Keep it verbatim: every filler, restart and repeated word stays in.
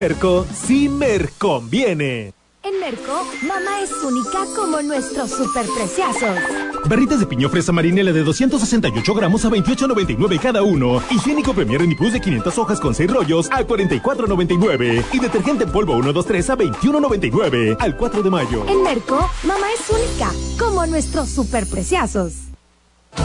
Merco, sí me conviene. En Merco, mamá es única como nuestros superpreciazos. Barritas de piña fresa marinela de doscientos sesenta y ocho gramos a veintiocho noventa y nueve cada uno. Higiénico Premier Renipus de quinientas hojas con seis rollos a cuarenta y cuatro noventa y nueve. Y detergente en polvo uno dos tres a veintiuno noventa y nueve. Al cuatro de mayo. En Merco, mamá es única como nuestros superpreciazos.